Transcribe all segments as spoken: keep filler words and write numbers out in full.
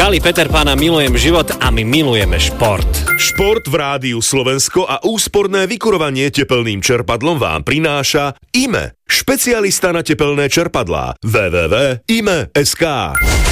Hrali Peter Pána Milujem život a my milujeme šport. Šport v Rádiu Slovensko a úsporné vykurovanie tepelným čerpadlom vám prináša í em e, špecialista na tepelné čerpadlá. w w w bodka i m e bodka es ká.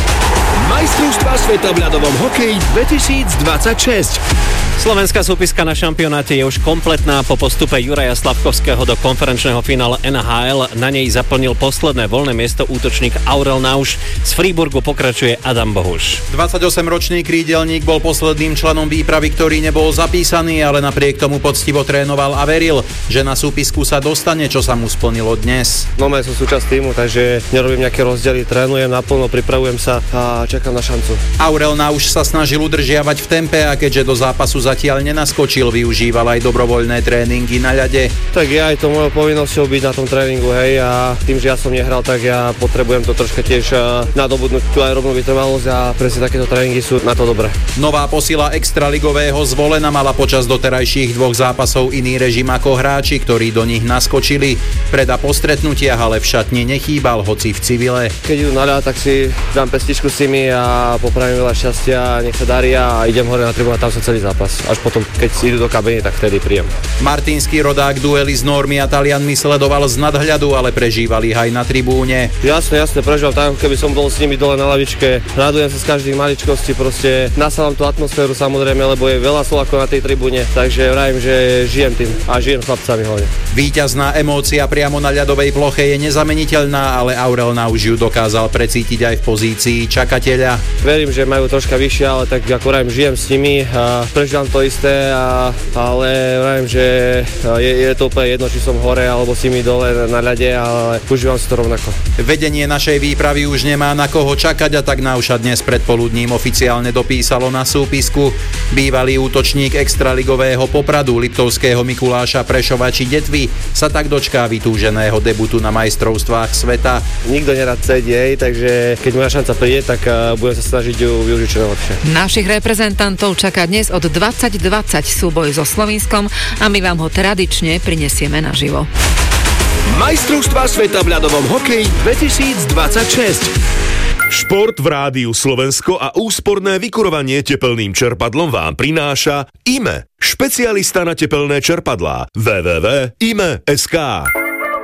Majstrovstvá sveta v ľadovom hokeji dvetisícdvadsaťšesť. Slovenská súpiska na šampionáte je už kompletná. Po postupe Juraja Slavkovského do konferenčného finále en há el na nej zaplnil posledné voľné miesto útočník Aurel Nauš. Z Fríburgu pokračuje Adam Bohuš. dvadsaťosemročný krídelník bol posledným členom výpravy, ktorý nebol zapísaný, ale napriek tomu poctivo trénoval a veril, že na súpisku sa dostane, čo sa mu splnilo dnes. No, ja som súčasť týmu, takže nerobím nejaké rozdiely, trénujem naplno, pripravujem sa a čakám na šancu. Aurel Nauš sa snažil udržiavať v tempe a keďže do zápasu zatiaľ nenaskočil, využíval aj dobrovoľné tréningy na ľade. Tak je aj to mojou povinnosťou byť na tom tréningu, hej, a tým, že ja som nehral, tak ja potrebujem to troška tiež nadobudnúť tú aerobnú vytrvalosť a presne takéto tréningy sú na to dobré. Nová posila extraligového Zvolena mala počas doterajších dvoch zápasov iný režim ako hráči, ktorí do nich naskočili. Preda po stretnutiach ale v šatni nechýbal, hoci v civile. Keď idú na ľad, tak si dám pestičku s nimi a popravím veľa šťastia, nech sa darí a idem hore na tribúnu, tam som celý zápas. Až potom, keď si idú do kabiny, tak vtedy príjem. Martinský rodák duely s Normy a Talianmi sledoval z nadhľadu, ale prežívali aj na tribúne. Jasne, jasne, prežíval tam, keby som bol s nimi dole na lavičke. Radujem sa z každých maličkostí, proste nasávam tú atmosféru samozrejme, lebo je veľa Slovákov na tej tribúne, takže vravím, že žijem tým a žijem chlapcami hlavne. Víťazná emócia priamo na ľadovej ploche je nezameniteľná, ale Aurel Nauš ju dokázal precítiť aj v pozícii čakateľa. Verím, že majú troška vyššie, ale tak ako vravím, žijem s nimi a prežívam to isté, a, ale vravím, že je, je to úplne jedno, či som hore alebo si mi dole na ľade, ale užívam si to rovnako. Vedenie našej výpravy už nemá na koho čakať a tak Nauša dnes predpoludním oficiálne dopísalo na súpisku. Bývalý útočník extraligového Popradu, Liptovského Mikuláša, Prešova či Detvy sa tak dočká vytúženého debutu na majstrovstvách sveta. Nikto nerad sedie, takže keď moja šanca príde, tak budem sa snažiť ju využiť čo najlepšie. Našich reprezentantov čaká dnes od dvadsať dvadsať súboj so Slovinskom a my vám ho tradične prinesieme naživo. Majstrovstvá sveta v ľadovom hokeji dvetisícdvadsaťšesť. Šport v Rádiu Slovensko a úsporné vykurovanie tepelným čerpadlom vám prináša í em e, špecialista na tepelné čerpadlá. w w w bodka i m e bodka es ká.